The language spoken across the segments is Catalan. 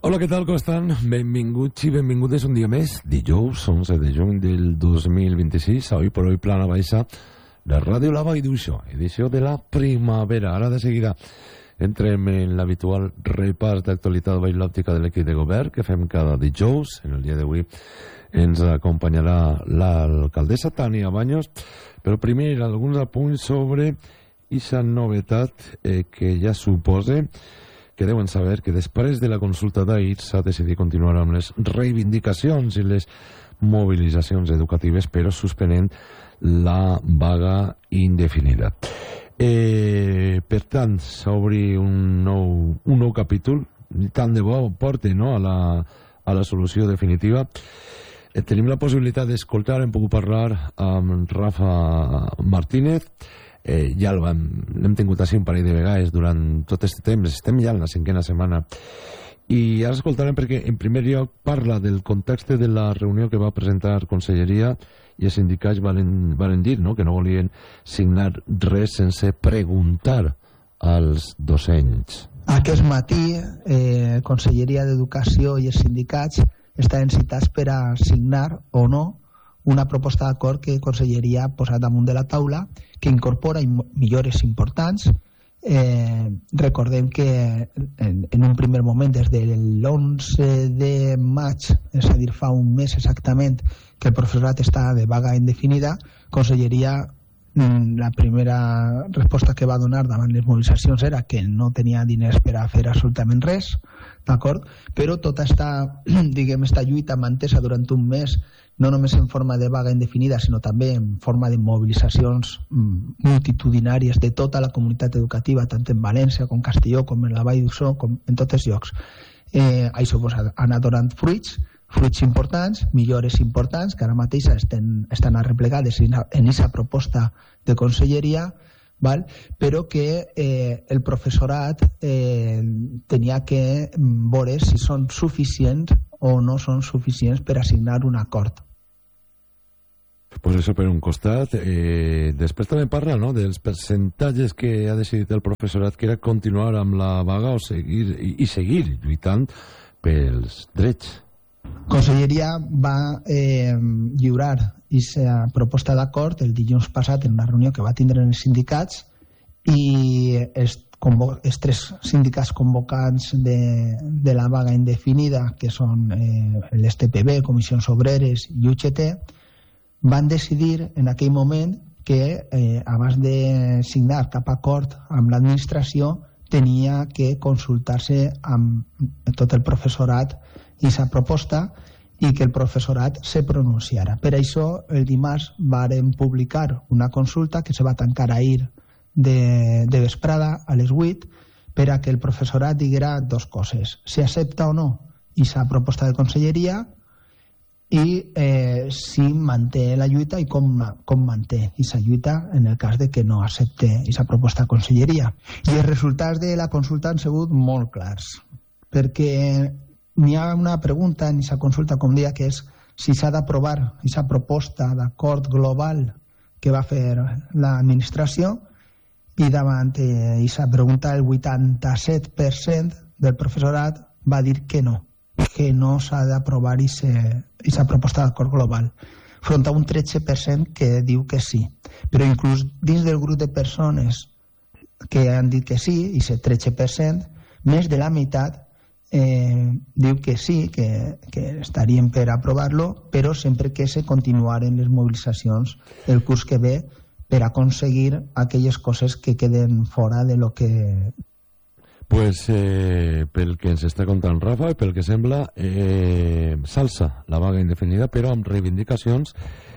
Hola, què tal, com estan? Benvinguts i benvingudes un dia més, dijous 11 de juny del 2026, a Hoy por Hoy Plana Baixa de Ràdio La Vall d'Uixó, edició de la primavera. Ara de seguida entrem en l'habitual repàs d'actualitat bailòptica de l'equip de govern que fem cada dijous. En el dia d'avui ens acompanyarà l'alcaldessa Tània Baños, però primer alguns apunts sobre aquesta novetat que ja suposa que deuen saber que després de la consulta d'ahir s'ha decidit continuar amb les reivindicacions i les mobilitzacions educatives, però suspenent la vaga indefinida. Per tant, s'obri un nou capítol, tant de bo porta, no, a la solució definitiva. Tenim la possibilitat d'escoltar, hem pogut parlar amb Rafa Martínez. Ja l'hem tingut així un parell de vegades durant tot aquest temps, estem ja en la 5ª setmana, i ara escoltarem perquè en primer lloc parla del context de la reunió que va presentar Conselleria i els sindicats van dir, no?, que no volien signar res sense preguntar als docents. Aquest matí Conselleria d'Educació i els sindicats estaven citats per a signar o no una proposta d'acord que Conselleria ha posat damunt de la taula, que incorpora millores importants. Recordem que en un primer moment, des de l'11 de maig, és a dir, fa un mes exactament, que el professorat està de vaga indefinida, Conselleria, la primera resposta que va donar davant les mobilitzacions era que no tenia diners per a fer absolutament res, d'acord? Però tota esta lluita mantesa durant un mes, no només en forma de vaga indefinida, sinó també en forma de mobilitzacions multitudinàries de tota la comunitat educativa, tant en València com Castelló, com en la Vall d'Uixó, com en tots els llocs. Això ha anat donant fruits importants, millores importants, que ara mateix estan arreplegades en aquesta proposta de Conselleria, però que el professorat tenia que veure si són suficients o no són suficients per assignar un acord. Pues això per un costat. Després també parla, no?, dels percentatges que ha decidit el professorat, que era continuar amb la vaga o seguir lluitant pels drets. Conselleria va lliurar aquesta proposta d'acord el dilluns passat en una reunió que va tindre en els sindicats, i els 3 sindicats convocants de la vaga indefinida, que són l'STPB, Comissions Obreres i UGT, van decidir en aquell moment que abans de signar cap acord amb l'administració tenia que consultar-se amb tot el professorat aquesta proposta i que el professorat se pronunciara. Per això, el dimarts vàrem publicar una consulta que se va tancar ahir de vesprada a les 8 per a que el professorat diguera 2 coses: si accepta o no aquesta proposta de Conselleria i si manté la lluita i com manté aquesta lluita en el cas de que no accepte aquesta proposta de Conselleria. I els resultats de la consulta han sigut molt clars, perquè n'hi ha una pregunta en aquesta consulta, com deia, que és si s'ha d'aprovar aquesta proposta d'acord global que va fer l'administració, i davant aquesta pregunta el 87% del professorat va dir que no s'ha d'aprovar aquesta proposta d'acord global, front a un 13% que diu que sí. Però inclús dins del grup de persones que han dit que sí, i aquest 13%, més de la meitat diu que sí, que estarien per aprovar-lo, però sempre que se continuaren les mobilitzacions el curs que ve per aconseguir aquelles coses que queden fora de lo que... Pues pel que ens està contant Rafa, pel que sembla, s'alça la vaga indefinida, però amb reivindicacions,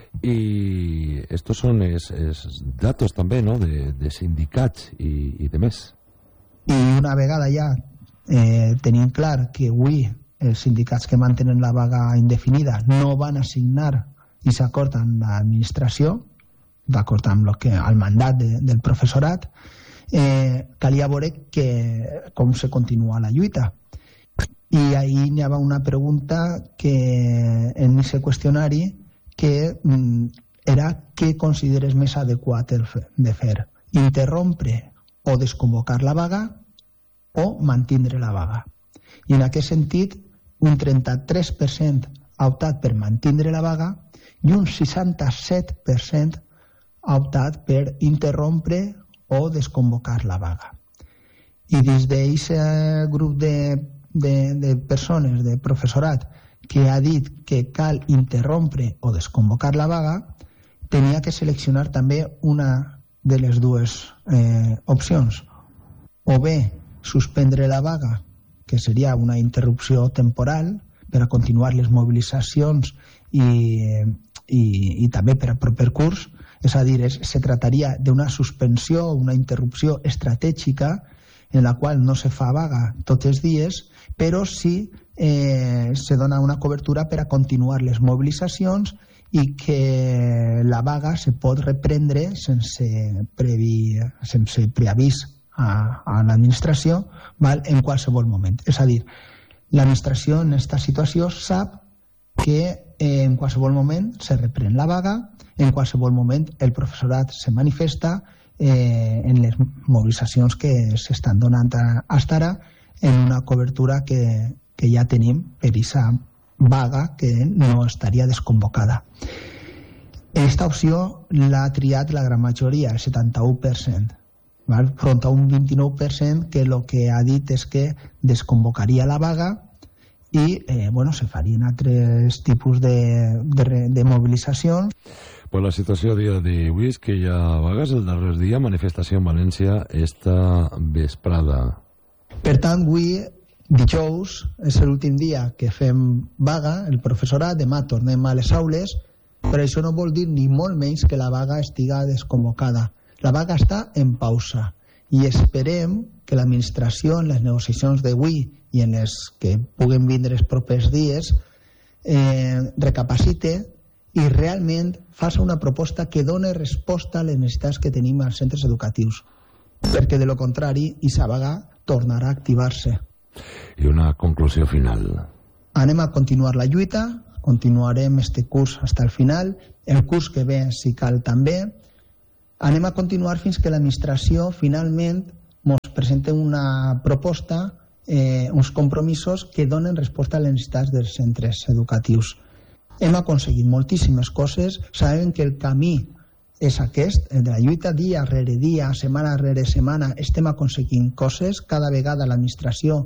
i estos són els datos també, no?, de sindicats i de més. I una vegada ja tenim clar que avui els sindicats que mantenen la vaga indefinida no van assignar aquest acord amb l'administració, d'acord amb el mandat del professorat, calia veure com se continua la lluita. I ahir hi havia una pregunta que en aquest qüestionari que era què consideres més adequat de fer: interrompre o desconvocar la vaga o mantindre la vaga. I en aquest sentit, un 33% ha optat per mantindre la vaga i un 67% ha optat per interrompre o desconvocar la vaga. I des d'aquest grup de persones, de professorat, que ha dit que cal interrompre o desconvocar la vaga, tenia que seleccionar també una de les dues opcions. O bé suspendre la vaga, que seria una interrupció temporal per a continuar les mobilitzacions i també per a proper curs, és a dir, se trataria d'una suspensió o una interrupció estratègica en la qual no se fa vaga tots els dies, però sí se dona una cobertura per a continuar les mobilitzacions i que la vaga se pot reprendre sense preavís a l'administració en qualsevol moment. És a dir, l'administració en aquesta situació sap que en qualsevol moment se reprèn la vaga, en qualsevol moment el professorat se manifesta en les mobilitzacions que s'estan donant fins ara en una cobertura que ja tenim per aquesta vaga que no estaria desconvocada. Aquesta opció l'ha triat la gran majoria, el 71%, front a un 29% que el que ha dit és que desconvocaria la vaga i se farien altres tipus de mobilitzacions. Pues la situació a dia d'avui és que hi ha vagues el darrer dia, manifestació en València esta vesprada. Per tant, avui, dijous, és l'últim dia que fem vaga, el professorat, demà tornem a les aules, però això no vol dir ni molt menys que la vaga estiga desconvocada. La vaga està en pausa i esperem que l'administració en les negociacions d'avui i en les que puguen vindre els propers dies recapacite i realment faci una proposta que doni resposta a les necessitats que tenim als centres educatius, perquè de lo contrari aquesta vaga tornarà a activar-se. I una conclusió final. Anem a continuar la lluita, continuarem este curs fins al final, el curs que ve si cal també. Anem a continuar fins que l'administració finalment ens presenti una proposta, uns compromisos que donen resposta a les necessitats dels centres educatius. Hem aconseguit moltíssimes coses, sabem que el camí és aquest, de la lluita dia rere dia, setmana rere setmana, estem aconseguint coses, cada vegada l'administració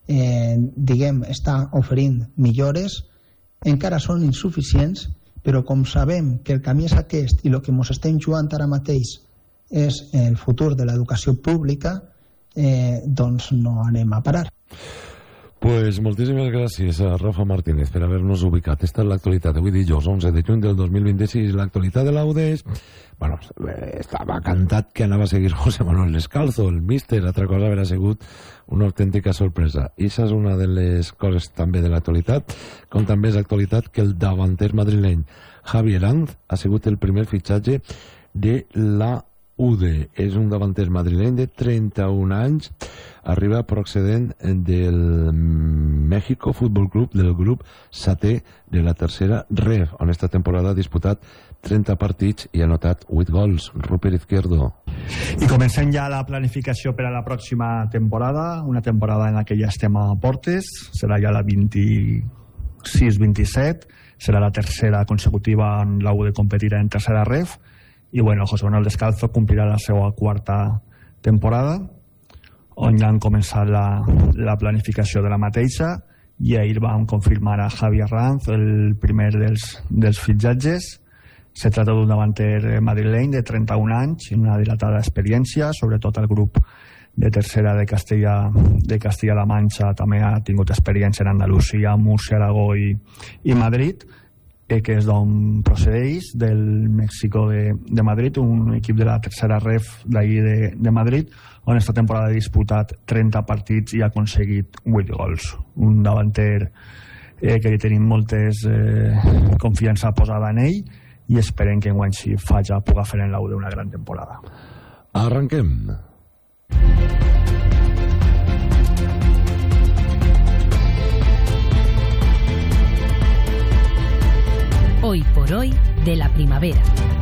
està oferint millores, encara són insuficients, però com sabem que el camí és aquest i el que ens estem jugant ara mateix és el futur de l'educació pública, doncs no anem a parar. Pues moltíssimes gràcies a Rafa Martínez per haver-nos ubicat. Esta és l'actualitat d'avui dijous 11 de juny del 2026. L'actualitat de l'UDES, bueno, estava cantat que anava a seguir José Manuel Descalzo, el míster, altra cosa haurà sigut una autèntica sorpresa. I això és una de les coses també de l'actualitat, com també és l'actualitat que el davanter madrileny Javi Hernández ha sigut el primer fitxatge de la UDE. És un davanter madrileny de 31 anys, arriba procedent del México Fútbol Club, del grup setè de la tercera REF, on esta temporada ha disputat 30 partits i ha anotat 8 gols. Rupert Izquierdo. I comencem ja la planificació per a la pròxima temporada, una temporada en la que ja estem a portes, serà ja la 26-27, serà la tercera consecutiva on la UDE competirà en tercera REF, i bueno, José Manuel Descalzo complirà la seva quarta temporada, on ja han començat la planificació de la mateixa, i ahir vam confirmar a Javi Hernández el primer dels fitxatges. Se trata d'un davanter madrileny de 31 anys, una dilatada experiència, sobretot el grup de tercera de Castilla-La Manxa també ha tingut experiència en Andalusia, Múrcia, Aragó i Madrid, que és d'on procedeix, del México de Madrid, un equip de la tercera REF d'ahir de Madrid, on esta temporada ha disputat 30 partits i ha aconseguit 8 gols. Un davanter que li tenim moltes confiança posada en ell, i esperem que enguany si falla puga fer en l'UDE una gran temporada. Arranquem. Hoy por hoy de la primavera.